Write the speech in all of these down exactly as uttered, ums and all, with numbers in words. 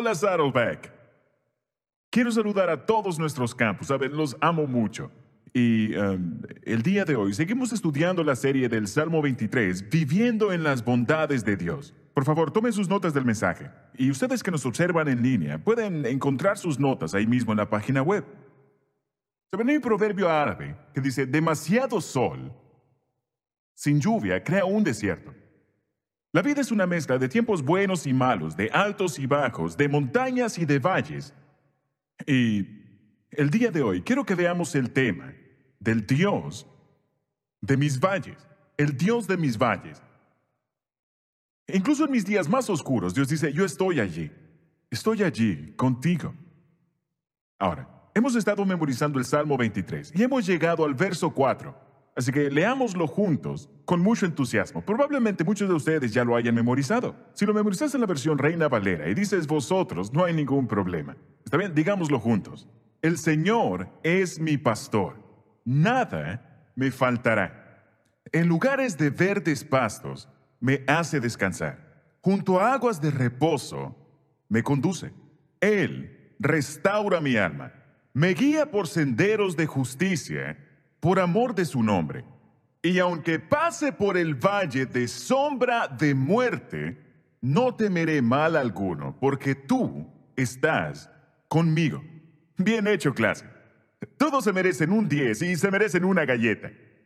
Hola, Saddleback. Quiero saludar a todos nuestros campus, ¿saben? Los amo mucho. Y um, el día de hoy seguimos estudiando la serie del Salmo veintitrés, Viviendo en las bondades de Dios. Por favor, tomen sus notas del mensaje. Y ustedes que nos observan en línea pueden encontrar sus notas ahí mismo en la página web. ¿Saben? Hay un proverbio árabe que dice, demasiado sol sin lluvia crea un desierto. La vida es una mezcla de tiempos buenos y malos, de altos y bajos, de montañas y de valles. Y el día de hoy quiero que veamos el tema del Dios de mis valles, el Dios de mis valles. Incluso en mis días más oscuros, Dios dice, yo estoy allí, estoy allí contigo. Ahora, hemos estado memorizando el Salmo veintitrés y hemos llegado al verso cuatro. Así que leámoslo juntos con mucho entusiasmo. Probablemente muchos de ustedes ya lo hayan memorizado. Si lo memorizaste en la versión Reina Valera y dices vosotros, no hay ningún problema. ¿Está bien? Digámoslo juntos. El Señor es mi pastor. Nada me faltará. En lugares de verdes pastos me hace descansar. Junto a aguas de reposo me conduce. Él restaura mi alma. Me guía por senderos de justicia por amor de su nombre. Y aunque pase por el valle de sombra de muerte, no temeré mal alguno, porque tú estás conmigo. Bien hecho, clase. Todos se merecen un diez y se merecen una galleta.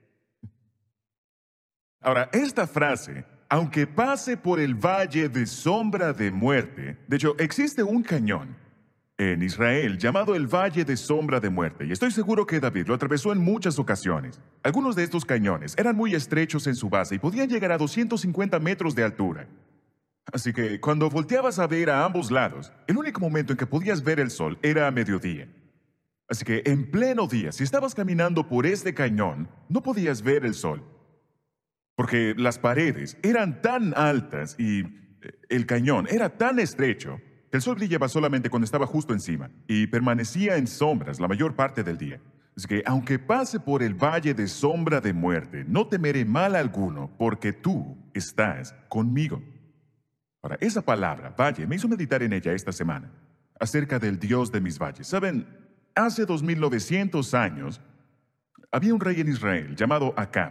Ahora, esta frase, aunque pase por el valle de sombra de muerte, de hecho, existe un cañón en Israel llamado el Valle de Sombra de Muerte, y estoy seguro que David lo atravesó en muchas ocasiones. Algunos de estos cañones eran muy estrechos en su base y podían llegar a doscientos cincuenta metros de altura. Así que cuando volteabas a ver a ambos lados, el único momento en que podías ver el sol era a mediodía. Así que en pleno día, si estabas caminando por este cañón, no podías ver el sol, porque las paredes eran tan altas y el cañón era tan estrecho el sol brillaba solamente cuando estaba justo encima y permanecía en sombras la mayor parte del día. Así que, aunque pase por el valle de sombra de muerte, no temeré mal alguno, porque tú estás conmigo. Ahora, esa palabra, valle, me hizo meditar en ella esta semana, acerca del Dios de mis valles. Saben, hace dos mil novecientos años, había un rey en Israel llamado Acab.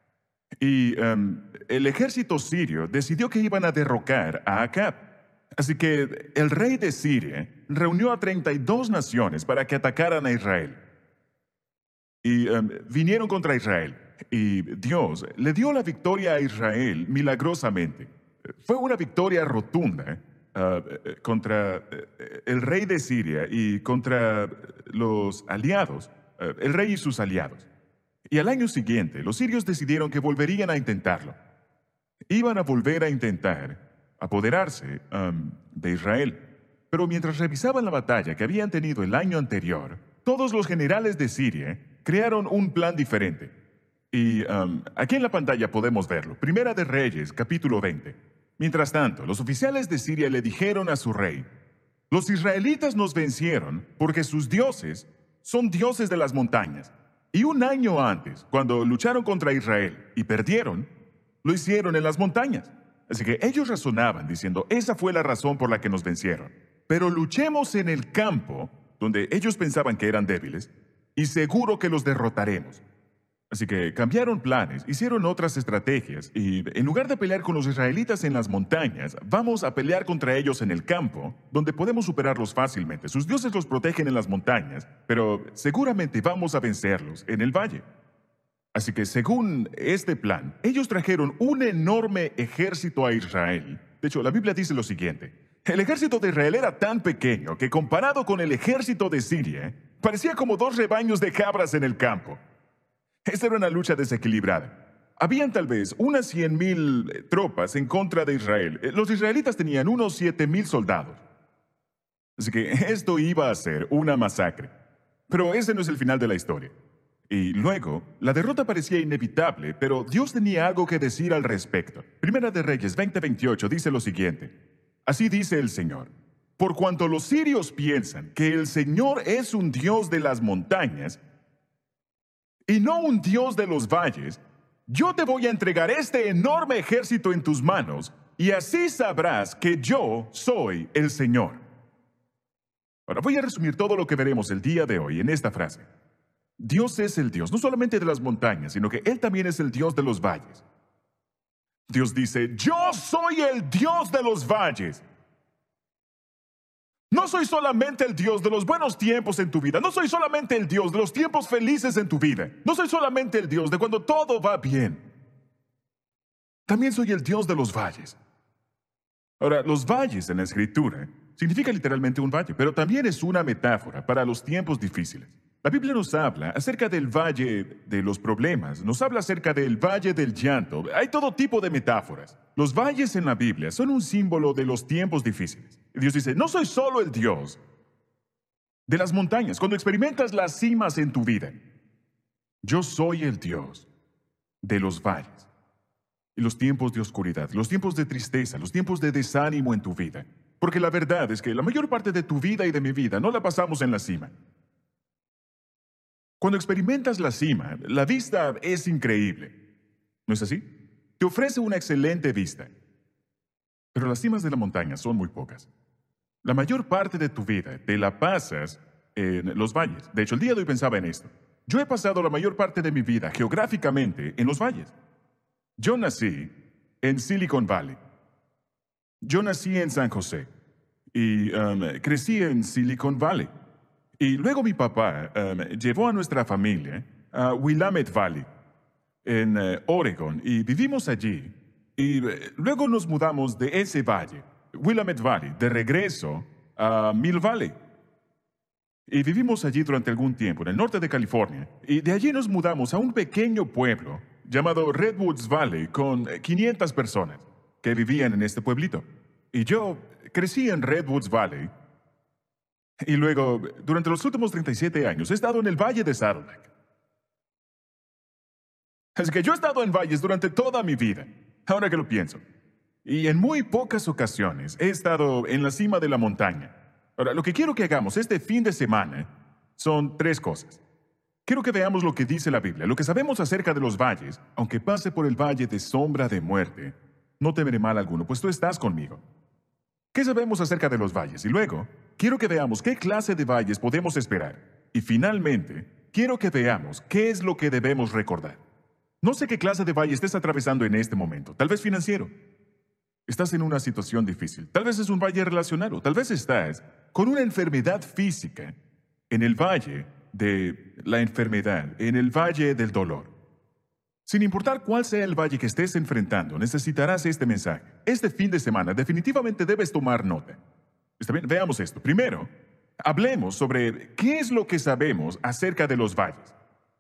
Y um, el ejército sirio decidió que iban a derrocar a Acab. Así que el rey de Siria reunió a treinta y dos naciones para que atacaran a Israel. Y um, vinieron contra Israel. Y Dios le dio la victoria a Israel milagrosamente. Fue una victoria rotunda uh, contra uh, el rey de Siria y contra los aliados, uh, el rey y sus aliados. Y al año siguiente, los sirios decidieron que volverían a intentarlo. Iban a volver a intentar apoderarse um, de Israel. Pero mientras revisaban la batalla que habían tenido el año anterior, todos los generales de Siria crearon un plan diferente. Y um, aquí en la pantalla podemos verlo. Primera de Reyes, capítulo veinte. Mientras tanto, los oficiales de Siria le dijeron a su rey, los israelitas nos vencieron porque sus dioses son dioses de las montañas. Y un año antes, cuando lucharon contra Israel y perdieron, lo hicieron en las montañas. Así que ellos razonaban diciendo, esa fue la razón por la que nos vencieron. Pero luchemos en el campo, donde ellos pensaban que eran débiles, y seguro que los derrotaremos. Así que cambiaron planes, hicieron otras estrategias, y en lugar de pelear con los israelitas en las montañas, vamos a pelear contra ellos en el campo, donde podemos superarlos fácilmente. Sus dioses los protegen en las montañas, pero seguramente vamos a vencerlos en el valle. Así que según este plan, ellos trajeron un enorme ejército a Israel. De hecho, la Biblia dice lo siguiente. El ejército de Israel era tan pequeño que comparado con el ejército de Siria, parecía como dos rebaños de cabras en el campo. Esta era una lucha desequilibrada. Habían tal vez unas cien mil tropas en contra de Israel. Los israelitas tenían unos siete mil soldados. Así que esto iba a ser una masacre. Pero ese no es el final de la historia. Y luego, la derrota parecía inevitable, pero Dios tenía algo que decir al respecto. Primera de Reyes veinte veintiocho dice lo siguiente. Así dice el Señor. Por cuanto los sirios piensan que el Señor es un Dios de las montañas y no un Dios de los valles, yo te voy a entregar este enorme ejército en tus manos, y así sabrás que yo soy el Señor. Ahora voy a resumir todo lo que veremos el día de hoy en esta frase. Dios es el Dios, no solamente de las montañas, sino que Él también es el Dios de los valles. Dios dice, yo soy el Dios de los valles. No soy solamente el Dios de los buenos tiempos en tu vida. No soy solamente el Dios de los tiempos felices en tu vida. No soy solamente el Dios de cuando todo va bien. También soy el Dios de los valles. Ahora, los valles en la Escritura significa literalmente un valle, pero también es una metáfora para los tiempos difíciles. La Biblia nos habla acerca del valle de los problemas, nos habla acerca del valle del llanto. Hay todo tipo de metáforas. Los valles en la Biblia son un símbolo de los tiempos difíciles. Dios dice, no soy solo el Dios de las montañas. Cuando experimentas las cimas en tu vida, yo soy el Dios de los valles. Y los tiempos de oscuridad, los tiempos de tristeza, los tiempos de desánimo en tu vida. Porque la verdad es que la mayor parte de tu vida y de mi vida no la pasamos en la cima. Cuando experimentas la cima, la vista es increíble. ¿No es así? Te ofrece una excelente vista. Pero las cimas de la montaña son muy pocas. La mayor parte de tu vida te la pasas en los valles. De hecho, el día de hoy pensaba en esto. Yo he pasado la mayor parte de mi vida geográficamente en los valles. Yo nací en Silicon Valley. Yo nací en San José y um, crecí en Silicon Valley. Y luego mi papá um, llevó a nuestra familia a Willamette Valley, en uh, Oregon, y vivimos allí. Y uh, luego nos mudamos de ese valle, Willamette Valley, de regreso a Mill Valley. Y vivimos allí durante algún tiempo, en el norte de California. Y de allí nos mudamos a un pequeño pueblo llamado Redwoods Valley, con quinientas personas que vivían en este pueblito. Y yo crecí en Redwoods Valley. Y luego, durante los últimos treinta y siete años, he estado en el Valle de Saddleback. Así que yo he estado en valles durante toda mi vida, ahora que lo pienso. Y en muy pocas ocasiones he estado en la cima de la montaña. Ahora, lo que quiero que hagamos este fin de semana son tres cosas. Quiero que veamos lo que dice la Biblia, lo que sabemos acerca de los valles. Aunque pase por el valle de sombra de muerte, no temeré mal alguno, pues tú estás conmigo. ¿Qué sabemos acerca de los valles? Y luego, quiero que veamos qué clase de valles podemos esperar. Y finalmente, quiero que veamos qué es lo que debemos recordar. No sé qué clase de valle estés atravesando en este momento. Tal vez financiero. Estás en una situación difícil. Tal vez es un valle relacional. O tal vez estás con una enfermedad física en el valle de la enfermedad, en el valle del dolor. Sin importar cuál sea el valle que estés enfrentando, necesitarás este mensaje. Este fin de semana definitivamente debes tomar nota. ¿Está bien? Veamos esto. Primero, hablemos sobre qué es lo que sabemos acerca de los valles.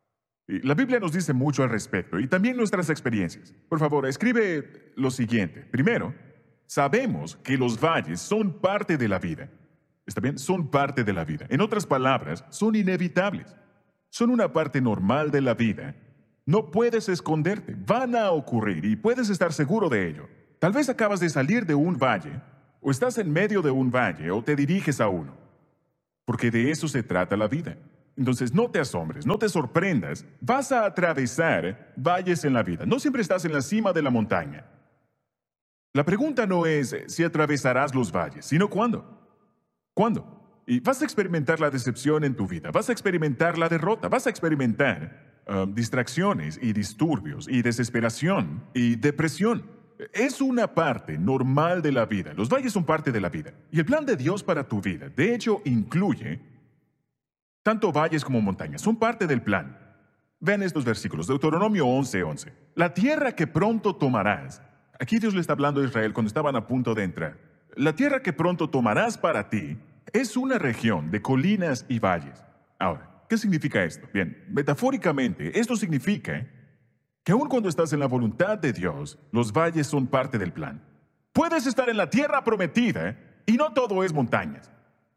Y la Biblia nos dice mucho al respecto y también nuestras experiencias. Por favor, escribe lo siguiente. Primero, sabemos que los valles son parte de la vida. ¿Está bien? Son parte de la vida. En otras palabras, son inevitables. Son una parte normal de la vida. No puedes esconderte, van a ocurrir y puedes estar seguro de ello. Tal vez acabas de salir de un valle, o estás en medio de un valle, o te diriges a uno. Porque de eso se trata la vida. Entonces no te asombres, no te sorprendas. Vas a atravesar valles en la vida. No siempre estás en la cima de la montaña. La pregunta no es si atravesarás los valles, sino cuándo. ¿Cuándo? Y vas a experimentar la decepción en tu vida, vas a experimentar la derrota, vas a experimentar Um, distracciones y disturbios y desesperación y depresión. Es una parte normal de la vida. Los valles son parte de la vida. Y el plan de Dios para tu vida, de hecho, incluye tanto valles como montañas. Son parte del plan. Vean estos versículos. Deuteronomio once, once. La tierra que pronto tomarás. Aquí Dios le está hablando a Israel cuando estaban a punto de entrar. La tierra que pronto tomarás para ti es una región de colinas y valles. Ahora, ¿qué significa esto? Bien, metafóricamente, esto significa que aun cuando estás en la voluntad de Dios, los valles son parte del plan. Puedes estar en la tierra prometida y no todo es montañas.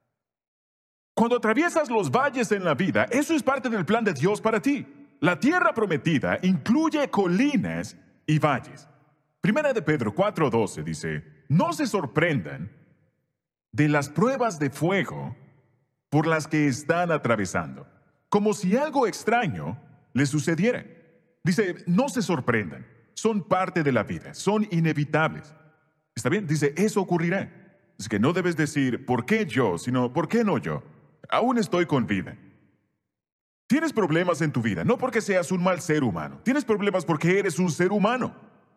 Cuando atraviesas los valles en la vida, eso es parte del plan de Dios para ti. La tierra prometida incluye colinas y valles. Primera de Pedro cuatro doce dice, no se sorprendan de las pruebas de fuego por las que están atravesando, como si algo extraño les sucediera. Dice, no se sorprendan, son parte de la vida, son inevitables. ¿Está bien? Dice, eso ocurrirá. Es que no debes decir, ¿por qué yo?, sino, ¿por qué no yo? Aún estoy con vida. Tienes problemas en tu vida, no porque seas un mal ser humano. Tienes problemas porque eres un ser humano.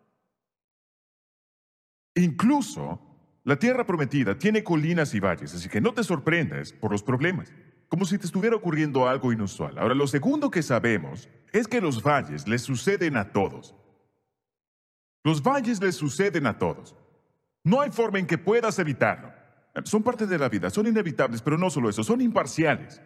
Incluso, la tierra prometida tiene colinas y valles, así que no te sorprendas por los problemas, como si te estuviera ocurriendo algo inusual. Ahora, lo segundo que sabemos es que los valles les suceden a todos. Los valles les suceden a todos. No hay forma en que puedas evitarlo. Son parte de la vida, son inevitables, pero no solo eso, son imparciales.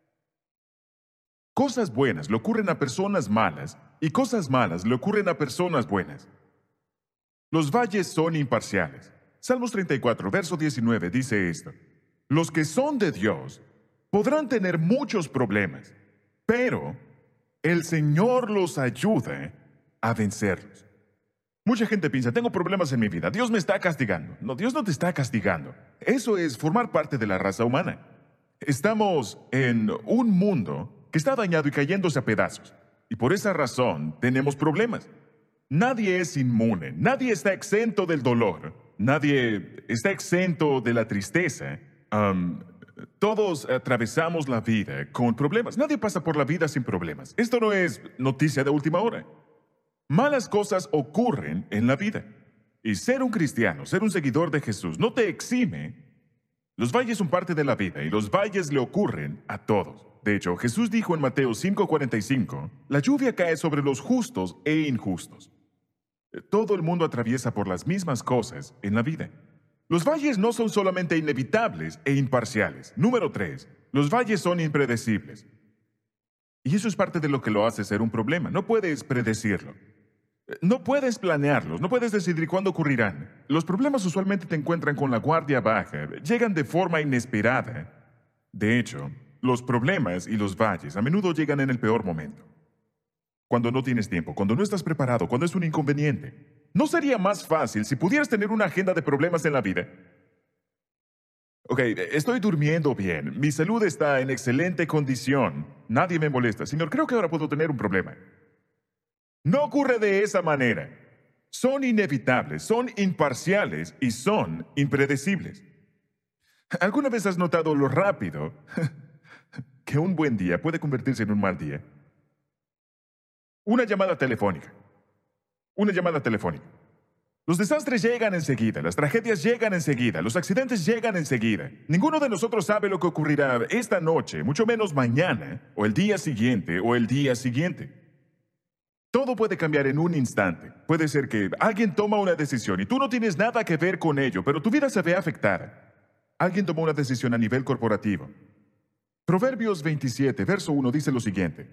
Cosas buenas le ocurren a personas malas y cosas malas le ocurren a personas buenas. Los valles son imparciales. Salmos treinta y cuatro, verso diecinueve dice esto: los que son de Dios podrán tener muchos problemas, pero el Señor los ayuda a vencerlos. Mucha gente piensa, tengo problemas en mi vida, Dios me está castigando. No, Dios no te está castigando. Eso es formar parte de la raza humana. Estamos en un mundo que está dañado y cayéndose a pedazos. Y por esa razón tenemos problemas. Nadie es inmune, nadie está exento del dolor, nadie está exento de la tristeza. Um, todos atravesamos la vida con problemas. Nadie pasa por la vida sin problemas. Esto no es noticia de última hora. Malas cosas ocurren en la vida. Y ser un cristiano, ser un seguidor de Jesús, no te exime. Los valles son parte de la vida y los valles le ocurren a todos. De hecho, Jesús dijo en Mateo cinco cuarenta y cinco, la lluvia cae sobre los justos e injustos. Todo el mundo atraviesa por las mismas cosas en la vida. Los valles no son solamente inevitables e imparciales. Número tres, los valles son impredecibles. Y eso es parte de lo que lo hace ser un problema. No puedes predecirlo. No puedes planearlos, no puedes decidir cuándo ocurrirán. Los problemas usualmente te encuentran con la guardia baja, llegan de forma inesperada. De hecho, los problemas y los valles a menudo llegan en el peor momento. Cuando no tienes tiempo, cuando no estás preparado, cuando es un inconveniente. ¿No sería más fácil si pudieras tener una agenda de problemas en la vida? Ok, estoy durmiendo bien, mi salud está en excelente condición, nadie me molesta. Señor, creo que ahora puedo tener un problema. No ocurre de esa manera. Son inevitables, son imparciales y son impredecibles. ¿Alguna vez has notado lo rápido que un buen día puede convertirse en un mal día? Una llamada telefónica. Una llamada telefónica. Los desastres llegan enseguida, las tragedias llegan enseguida, los accidentes llegan enseguida. Ninguno de nosotros sabe lo que ocurrirá esta noche, mucho menos mañana, o el día siguiente, o el día siguiente. Todo puede cambiar en un instante. Puede ser que alguien toma una decisión y tú no tienes nada que ver con ello, pero tu vida se ve afectada. Alguien tomó una decisión a nivel corporativo. Proverbios veintisiete, verso uno dice lo siguiente: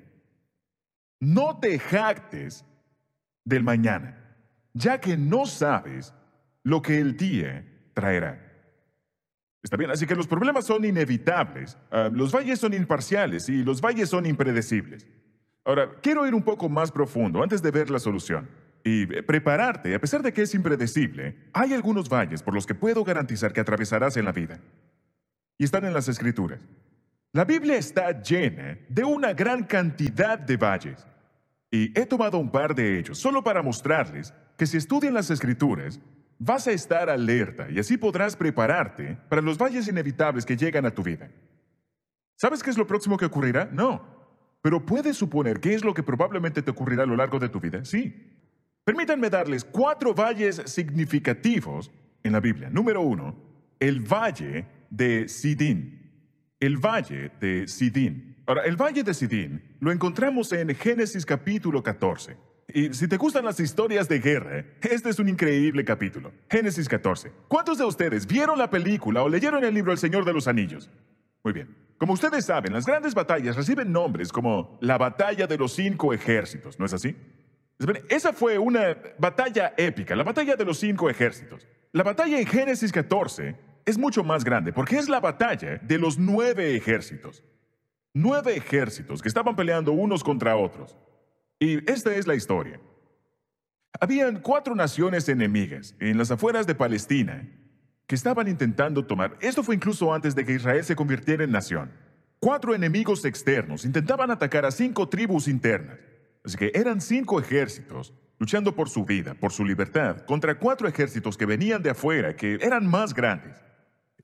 no te jactes del mañana, ya que no sabes lo que el día traerá. Está bien, así que los problemas son inevitables, uh, los valles son imparciales y los valles son impredecibles. Ahora, quiero ir un poco más profundo antes de ver la solución. Y prepararte, a pesar de que es impredecible, hay algunos valles por los que puedo garantizar que atravesarás en la vida. Y están en las Escrituras. La Biblia está llena de una gran cantidad de valles. Y he tomado un par de ellos solo para mostrarles que si estudian las Escrituras, vas a estar alerta y así podrás prepararte para los valles inevitables que llegan a tu vida. ¿Sabes qué es lo próximo que ocurrirá? No. Pero puedes suponer qué es lo que probablemente te ocurrirá a lo largo de tu vida. Sí. Permítanme darles cuatro valles significativos en la Biblia. Número uno, el valle de Sidín. El valle de Sidín. Ahora, el valle de Sidín lo encontramos en Génesis capítulo catorce. Y si te gustan las historias de guerra, este es un increíble capítulo. Génesis catorce. ¿Cuántos de ustedes vieron la película o leyeron el libro El Señor de los Anillos? Muy bien. Como ustedes saben, las grandes batallas reciben nombres como la batalla de los cinco ejércitos, ¿no es así? Esa fue una batalla épica, la batalla de los cinco ejércitos. La batalla en Génesis catorce es mucho más grande porque es la batalla de los nueve ejércitos. Nueve ejércitos que estaban peleando unos contra otros. Y esta es la historia. Habían cuatro naciones enemigas en las afueras de Palestina que estaban intentando tomar. Esto fue incluso antes de que Israel se convirtiera en nación. Cuatro enemigos externos intentaban atacar a cinco tribus internas. Así que eran cinco ejércitos luchando por su vida, por su libertad, contra cuatro ejércitos que venían de afuera, que eran más grandes.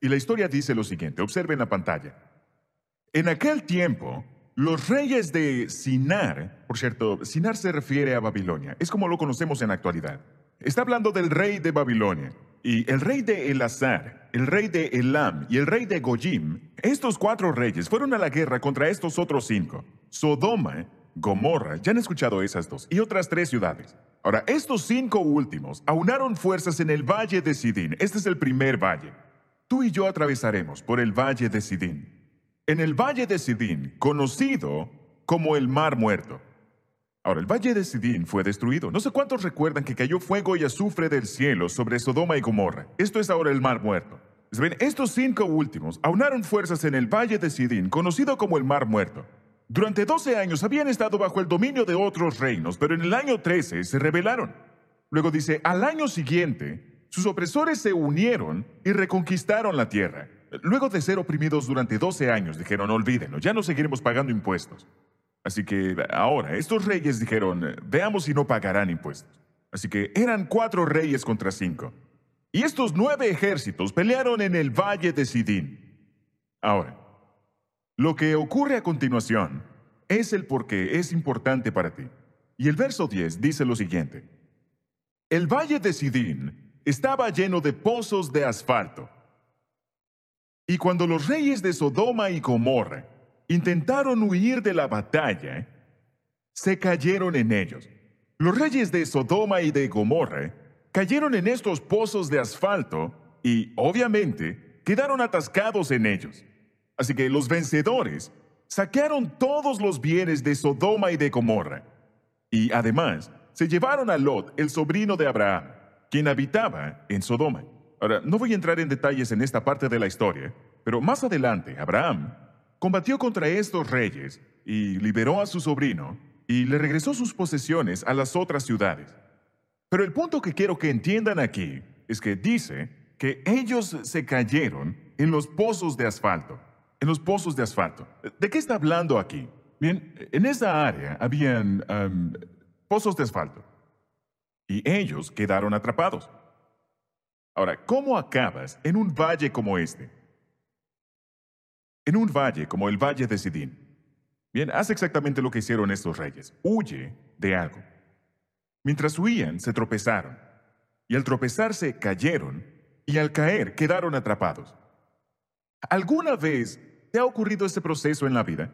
Y la historia dice lo siguiente, observen la pantalla. En aquel tiempo, los reyes de Sinar, por cierto, Sinar se refiere a Babilonia, es como lo conocemos en la actualidad. Está hablando del rey de Babilonia. Y el rey de Elazar, el rey de Elam y el rey de Goyim, estos cuatro reyes fueron a la guerra contra estos otros cinco. Sodoma, Gomorra, ya han escuchado esas dos, y otras tres ciudades. Ahora, estos cinco últimos aunaron fuerzas en el valle de Sidín. Este es el primer valle. Tú y yo atravesaremos por el valle de Sidín. En el valle de Sidín, conocido como el Mar Muerto. Ahora, el valle de Sidín fue destruido. No sé cuántos recuerdan que cayó fuego y azufre del cielo sobre Sodoma y Gomorra. Esto es ahora el Mar Muerto. ¿Ven? Estos cinco últimos aunaron fuerzas en el valle de Sidín, conocido como el Mar Muerto. Durante doce años habían estado bajo el dominio de otros reinos, pero en el año trece se rebelaron. Luego dice, al año siguiente, sus opresores se unieron y reconquistaron la tierra. Luego de ser oprimidos durante doce años, dijeron, olvídenlo, ya no seguiremos pagando impuestos. Así que ahora, estos reyes dijeron, veamos si no pagarán impuestos. Así que eran cuatro reyes contra cinco. Y estos nueve ejércitos pelearon en el valle de Sidín. Ahora, lo que ocurre a continuación es el por qué es importante para ti. Y el verso diez dice lo siguiente. El valle de Sidín estaba lleno de pozos de asfalto. Y cuando los reyes de Sodoma y Gomorra intentaron huir de la batalla, se cayeron en ellos. Los reyes de Sodoma y de Gomorra cayeron en estos pozos de asfalto y, obviamente, quedaron atascados en ellos. Así que los vencedores saquearon todos los bienes de Sodoma y de Gomorra. Y además, se llevaron a Lot, el sobrino de Abraham, quien habitaba en Sodoma. Ahora, no voy a entrar en detalles en esta parte de la historia, pero más adelante, Abraham combatió contra estos reyes y liberó a su sobrino y le regresó sus posesiones a las otras ciudades. Pero el punto que quiero que entiendan aquí es que dice que ellos se cayeron en los pozos de asfalto. En los pozos de asfalto. ¿De qué está hablando aquí? Bien, en esa área habían um, pozos de asfalto y ellos quedaron atrapados. Ahora, ¿cómo acabas en un valle como este? En un valle como el valle de Sidín. Bien, hace exactamente lo que hicieron estos reyes. Huye de algo. Mientras huían, se tropezaron. Y al tropezarse, cayeron. Y al caer, quedaron atrapados. ¿Alguna vez te ha ocurrido este proceso en la vida?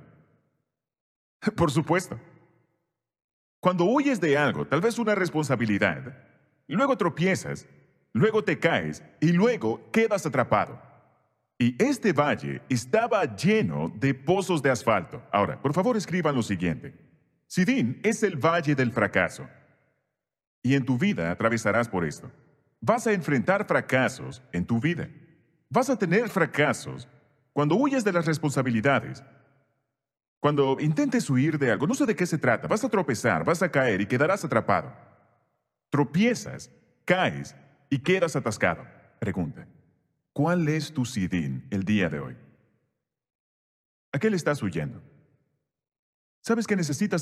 Por supuesto. Cuando huyes de algo, tal vez una responsabilidad, luego tropiezas, luego te caes y luego quedas atrapado. Y este valle estaba lleno de pozos de asfalto. Ahora, por favor, escriban lo siguiente. Sidín es el valle del fracaso. Y en tu vida atravesarás por esto. Vas a enfrentar fracasos en tu vida. Vas a tener fracasos cuando huyes de las responsabilidades. Cuando intentes huir de algo, no sé de qué se trata, vas a tropezar, vas a caer y quedarás atrapado. Tropiezas, caes y quedas atascado. Pregunta. ¿Cuál es tu Sidín el día de hoy? ¿A qué le estás huyendo? ¿Sabes que necesitas